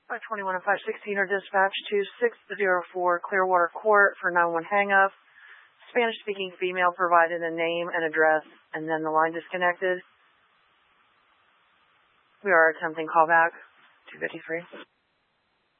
521 and 516 are dispatched to 604 Clearwater Court for 911 hang-up. Spanish-speaking female provided a name and address, and then the line disconnected. We are attempting callback 253.